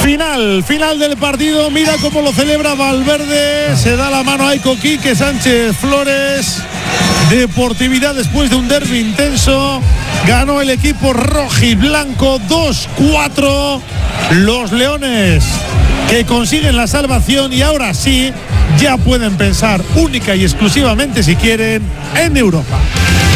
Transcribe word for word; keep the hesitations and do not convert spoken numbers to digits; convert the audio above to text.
Final, final del partido. Mira cómo lo celebra Valverde. Se da la mano a Aiko Quique Sánchez Flores. Deportividad después de un derbi intenso. Ganó el equipo rojiblanco dos cuatro. Los leones que consiguen la salvación y ahora sí ya pueden pensar única y exclusivamente, si quieren, en Europa.